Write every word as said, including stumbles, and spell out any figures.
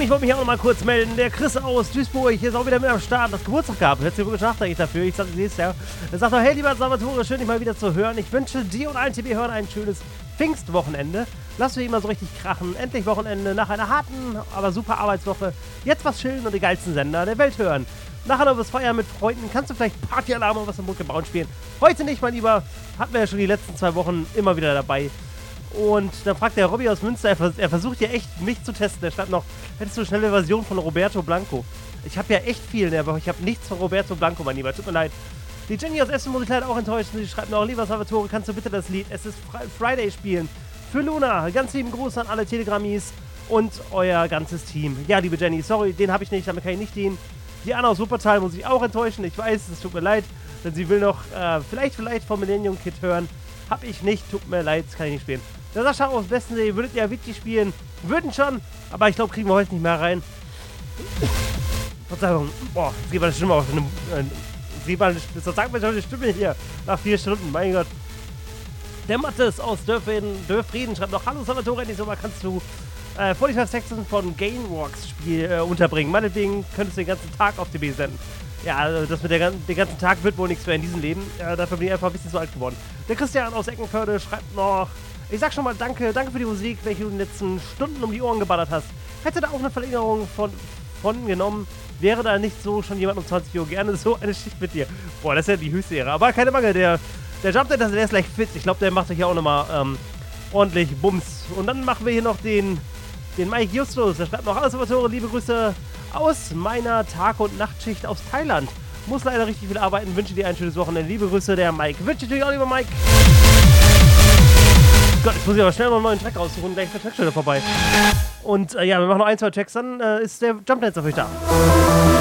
ich wollte mich auch noch mal kurz melden. Der Chris aus Duisburg ist auch wieder mit am Start. Das Geburtstag gehabt. Herzlichen Glückwunsch nachträglich dafür. Ich sag, sie ist ja. Er sagt noch, hey, lieber Salvatore, schön, dich mal wieder zu hören. Ich wünsche dir und allen T V-Hörern ein schönes Pfingstwochenende. Lass wir immer so richtig krachen. Endlich Wochenende nach einer harten, aber super Arbeitswoche. Jetzt was chillen und die geilsten Sender der Welt hören. Nachher noch was feiern mit Freunden. Kannst du vielleicht Partyalarm und was im Mucke Braun spielen? Heute nicht, mein Lieber. Hatten wir ja schon die letzten zwei Wochen immer wieder dabei. Und dann fragt der Robby aus Münster, er, vers er versucht ja echt, mich zu testen. Er schreibt noch, hättest du eine schnelle Version von Roberto Blanco? Ich habe ja echt viel, aber ich habe nichts von Roberto Blanco, mein Lieber. Tut mir leid. Die Jenny aus Essen muss ich leider auch enttäuschen. Sie schreibt noch, lieber Salvatore, kannst du bitte das Lied Es ist Fri Friday spielen? Für Luna. Ganz lieben Gruß an alle Telegrammis und euer ganzes Team. Ja, liebe Jenny, sorry, den habe ich nicht, damit kann ich nicht dienen. Die Anna aus Wuppertal muss ich auch enttäuschen. Ich weiß, es tut mir leid, denn sie will noch äh, vielleicht, vielleicht vom Millennium Kid hören. Hab ich nicht, tut mir leid, das kann ich nicht spielen. Der Sascha aus Westensee, würdet ihr Witty spielen? Würden schon, aber ich glaube, kriegen wir heute nicht mehr rein. Verzeihung, boah, jetzt geht meine Stimme auf. Jetzt sagt mir schon die Stimme hier nach vier Stunden, mein Gott. Der Mattes aus Dörfrieden, Dörfrieden schreibt noch, hallo Salvatore, endlich so mal kannst du äh, Vorlichkeitstexten von Gainwalks Spiel äh, unterbringen. Meinetwegen könntest du den ganzen Tag auf T V senden. Ja, also das mit der, den ganzen Tag wird wohl nichts mehr in diesem Leben. Äh, dafür bin ich einfach ein bisschen zu alt geworden. Der Christian aus Eckenförde schreibt noch, ich sag schon mal danke, danke für die Musik, welche du in den letzten Stunden um die Ohren geballert hast. Hätte da auch eine Verlängerung von, von genommen, wäre da nicht so schon jemand um zwanzig Uhr gerne so eine Schicht mit dir. Boah, das ist ja die höchste Ehre. Aber keine Mangel, der, der Jumpdead, der ist gleich fit. Ich glaube, der macht euch ja auch nochmal ähm, ordentlich Bums. Und dann machen wir hier noch den, den Mike Justus. Der schreibt noch, hallo Salvatore, liebe Grüße aus meiner Tag- und Nachtschicht aus Thailand. Muss leider richtig viel arbeiten, wünsche dir ein schönes Wochenende. Liebe Grüße, der Mike. Wünsche dir auch, lieber Mike. Gott, jetzt muss ich aber schnell noch einen neuen Track raussuchen, gleich ist der Track schon wieder vorbei. Und äh, ja, wir machen noch ein, zwei Tracks, dann äh, ist der Jump Dance auf euch da.